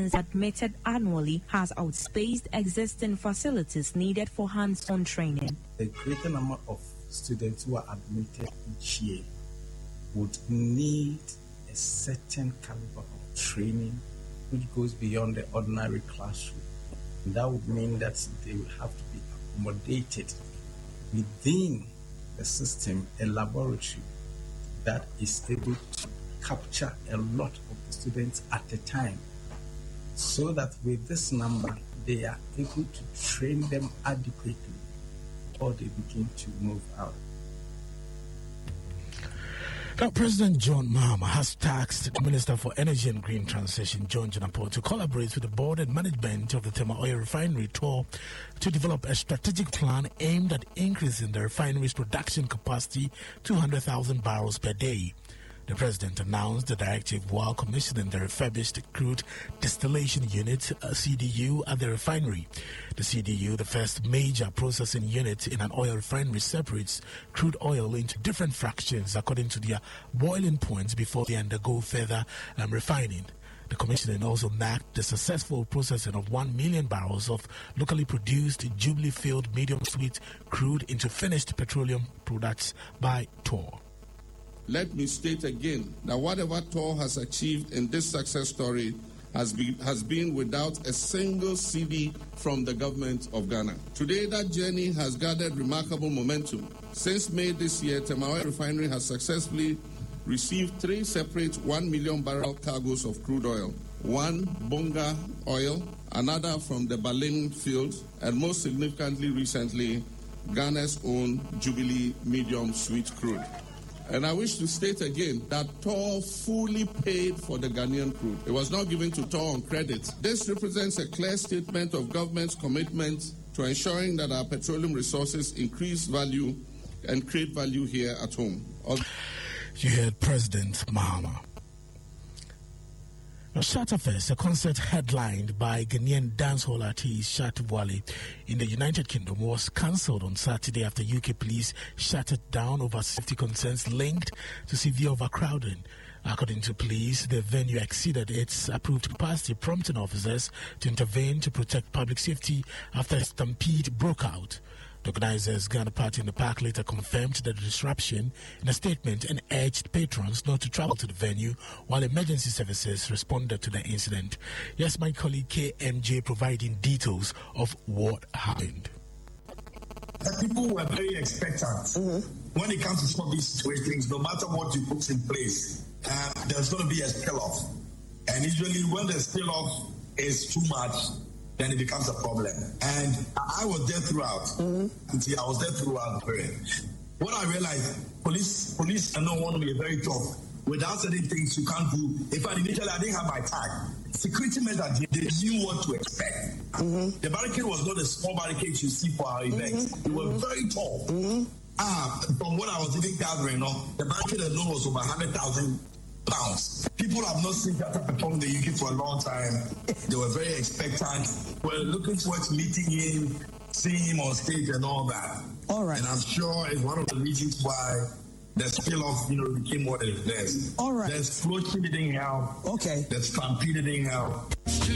students admitted annually has outspaced existing facilities needed for hands-on training. The greater number of students who are admitted each year would need a certain caliber of training which goes beyond the ordinary classroom. And that would mean that they will have to be accommodated within the system, a laboratory that is able to capture a lot of the students at a time, so that with this number, they are able to train them adequately or they begin to move out. Now, President John Mahama has tasked the Minister for Energy and Green Transition, John Jinapor, to collaborate with the board and management of the Tema Oil Refinery TOR to develop a strategic plan aimed at increasing the refinery's production capacity to 200,000 barrels per day. The President announced the directive while commissioning the refurbished crude distillation unit, CDU, at the refinery. The CDU, the first major processing unit in an oil refinery, separates crude oil into different fractions according to their boiling points before they undergo further refining. The commissioning also marked the successful processing of 1 million barrels of locally produced Jubilee-filled medium-sweet crude into finished petroleum products by TOR. Let me state again that whatever TOR has achieved in this success story has been without a single cedi from the government of Ghana. Today, that journey has gathered remarkable momentum. Since May this year, Tema Oil Refinery has successfully received 3 separate 1 million barrel cargoes of crude oil. One, Bonga oil, another from the Balin field, and most significantly recently, Ghana's own Jubilee medium sweet crude. And I wish to state again that TOR fully paid for the Ghanaian crude. It was not given to TOR on credit. This represents a clear statement of government's commitment to ensuring that our petroleum resources increase value and create value here at home. You heard President Mahama. Now, Shatterfest, a concert headlined by Ghanaian dancehall artist Shatta Wale in the United Kingdom, was cancelled on Saturday after UK police shut it down over safety concerns linked to severe overcrowding. According to police, the venue exceeded its approved capacity, prompting officers to intervene to protect public safety after a stampede broke out. The organizers, Ghana Party in the Park, later confirmed the disruption in a statement and urged patrons not to travel to the venue while emergency services responded to the incident. Yes, my colleague KMJ providing details of what happened. People were very expectant. When it comes to some of these situations, no matter what you put in place, there's going to be a spill-off. And usually when the spill-off is too much, then it becomes a problem. And I was there throughout. I was there throughout the period. What I realized, police are not want to be very tough. Without certain things you can't do. In fact, initially I didn't have my tag. Security meant that they knew what to expect. The barricade was not a small barricade you see for our events. It was very tall. From what I was even gathering, the barricade alone was over 100,000 pounds. People have not seen that type of perform in the UK for a long time. They were very expectant. We're looking forward to meeting him, seeing him on stage and all that. All right. And I'm sure it's one of the reasons why the spill-off, became what it is. All right. The explosion didn't help. Okay. The stampede didn't help.